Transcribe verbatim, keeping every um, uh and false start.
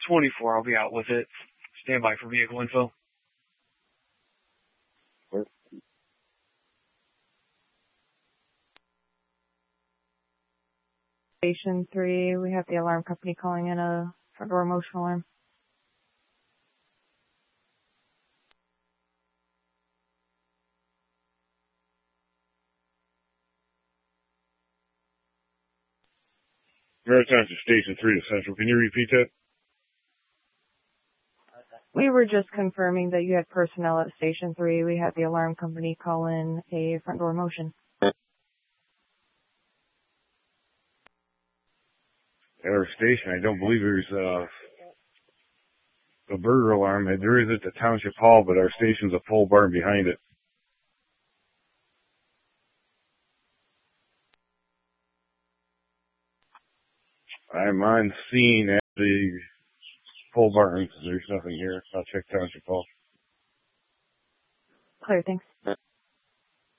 twenty-four, I'll be out with it. Stand by for vehicle info. Station three, we have the alarm company calling in a front door motion alarm. Maritime to Station three to Central. Can you repeat that? We were just confirming that you had personnel at Station three. We had the alarm company call in a front door motion. At our station, I don't believe there's uh, a burglar alarm. There is at the Township Hall, but our station's a pole barn behind it. I'm on scene at the pole barn. There's nothing here. I'll check Township Hall. Clear, thanks.